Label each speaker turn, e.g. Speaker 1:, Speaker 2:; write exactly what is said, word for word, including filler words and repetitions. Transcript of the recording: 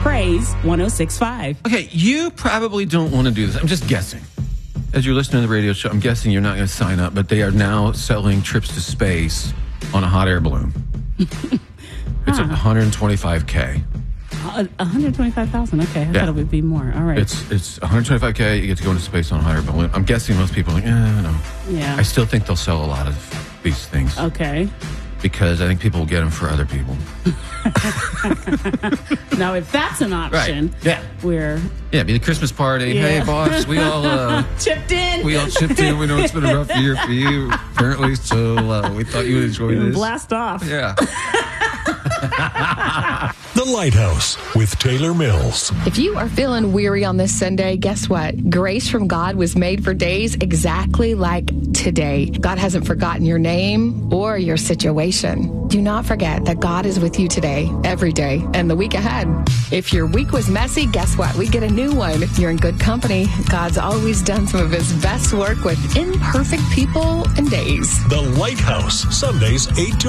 Speaker 1: Praise one oh six point five.
Speaker 2: Okay, you probably don't want to do this. I'm just guessing. As you're listening to the radio show, I'm guessing you're not going to sign up, but they are now selling trips to space on a hot air balloon. It's
Speaker 1: Huh.
Speaker 2: one hundred twenty-five K.
Speaker 1: Uh, one hundred twenty-five thousand. Okay, I
Speaker 2: Yeah.
Speaker 1: thought it would be more. All right.
Speaker 2: It's it's one hundred twenty-five K. You get to go into space on a hot air balloon. I'm guessing most people are like, eh, no.
Speaker 1: yeah.
Speaker 2: I still think they'll sell a lot of these things
Speaker 1: Okay.
Speaker 2: because I think people will get them for other people.
Speaker 1: Now, if that's an option,
Speaker 2: Right. Yeah.
Speaker 1: we're
Speaker 2: Yeah, be the Christmas party.
Speaker 1: Yeah.
Speaker 2: Hey, boss, we all uh,
Speaker 1: chipped in.
Speaker 2: we all chipped in. We know it's been a rough year for you, apparently. So uh, we thought you would enjoy this.
Speaker 1: Blast off.
Speaker 2: Yeah.
Speaker 3: The Lighthouse with Taylor Mills.
Speaker 4: If you are feeling weary on this Sunday, guess what? Grace from God was made for days exactly like today. God hasn't forgotten your name or your situation. Do not forget that God is with you today, every day, and the week ahead. If your week was messy, guess what? We get a new one. You're in good company. God's always done some of his best work with imperfect people and days.
Speaker 3: The Lighthouse, Sundays eight to